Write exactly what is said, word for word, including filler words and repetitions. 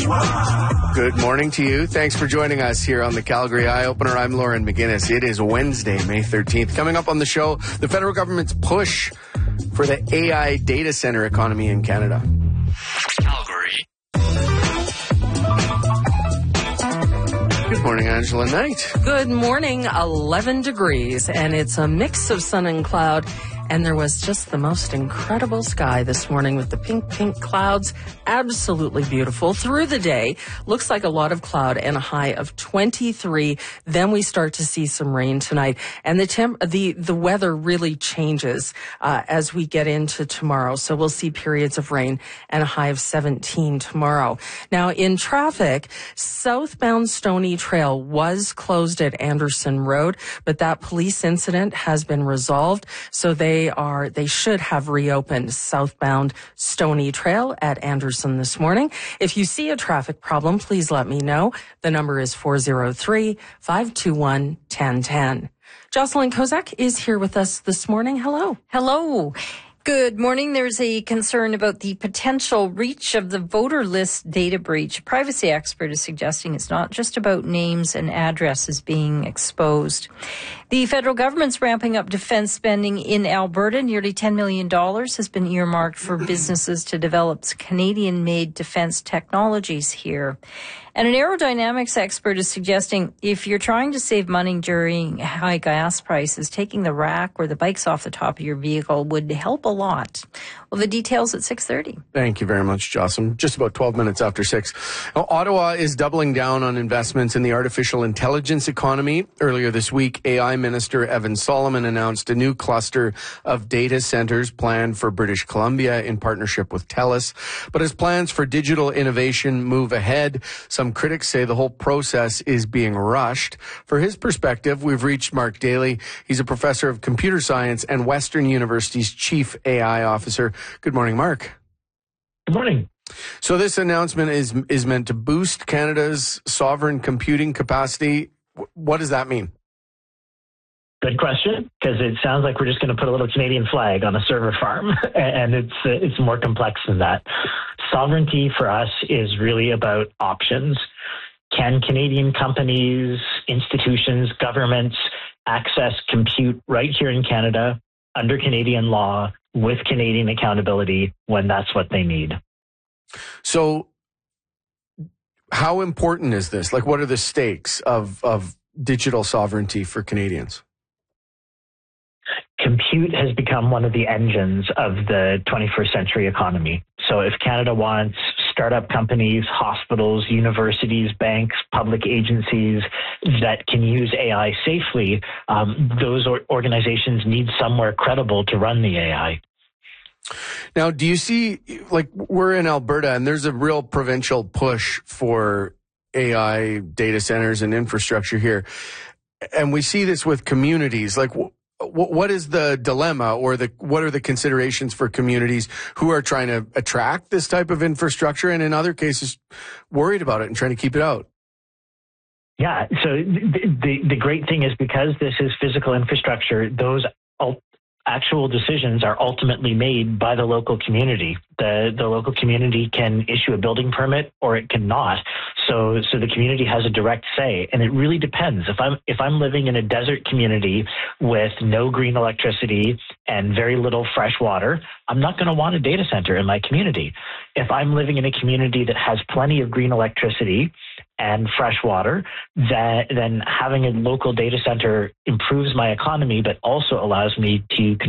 Good morning to you. Thanks for joining us here on the Calgary Eye Opener. I'm Lauren McGinnis. It is Wednesday, May thirteenth. Coming up on the show, the federal government's push for the A I data center economy in Canada. Calgary. Good morning, Angela Knight. Good morning. eleven degrees, and it's a mix of sun and cloud. And there was just the most incredible sky this morning with the pink, pink clouds. Absolutely beautiful. Through the day, looks like a lot of cloud and a high of twenty-three. Then we start to see some rain tonight. And the temp, the, the weather really changes uh, as we get into tomorrow. So we'll see periods of rain and a high of seventeen tomorrow. Now, in traffic, southbound Stony Trail was closed at Anderson Road, but that police incident has been resolved. So they They are, they should have reopened southbound Stony Trail at Anderson this morning. If you see a traffic problem, please let me know. The number is four oh three, five two one, one oh one oh. Jocelyn Kozak is here with us this morning. Hello. Hello. Good morning. There's a concern about the potential reach of the voter list data breach. A privacy expert is suggesting it's not just about names and addresses being exposed. The federal government's ramping up defense spending in Alberta. Nearly ten million dollars has been earmarked for businesses to develop Canadian-made defense technologies here. And an aerodynamics expert is suggesting if you're trying to save money during high gas prices, taking the rack or the bikes off the top of your vehicle would help a lot. Well, the details at six thirty. Thank you very much, Jocelyn. Just about twelve minutes after six. Now, Ottawa is doubling down on investments in the artificial intelligence economy. Earlier this week, A I Minister Evan Solomon announced a new cluster of data centers planned for British Columbia in partnership with TELUS. But as plans for digital innovation move ahead, some critics say the whole process is being rushed. For his perspective, we've reached Mark Daly. He's a professor of computer science and Western University's chief A I officer. Good morning, Mark. Good morning. So this announcement is is meant to boost Canada's sovereign computing capacity. What does that mean? Good question, because it sounds like we're just going to put a little Canadian flag on a server farm, and it's uh, it's more complex than that. Sovereignty for us is really about options. Can Canadian companies, institutions, governments access compute right here in Canada under Canadian law with Canadian accountability when that's what they need? So how important is this? Like, what are the stakes of, of digital sovereignty for Canadians? Compute has become one of the engines of the twenty-first century economy. So if Canada wants startup companies, hospitals, universities, banks, public agencies that can use A I safely, um, those or- organizations need somewhere credible to run the A I. Now, do you see, like, we're in Alberta and there's a real provincial push for A I data centers and infrastructure here. And we see this with communities. Like, what is the dilemma, or the what are the considerations for communities who are trying to attract this type of infrastructure and in other cases worried about it and trying to keep it out? Yeah, so the, the, the great thing is because this is physical infrastructure, those ul- actual decisions are ultimately made by the local community. The the local community can issue a building permit or it cannot. So so the community has a direct say, and it really depends. If I'm if I'm living in a desert community with no green electricity and very little fresh water, I'm not going to want a data center in my community. If I'm living in a community that has plenty of green electricity and fresh water, that then having a local data center improves my economy, but also allows me to